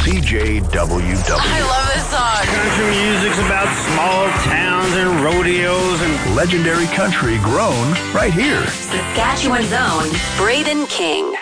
CJWW. I love this song. Country music's about small towns and rodeos and legendary country grown right here. Saskatchewan's own Braden King.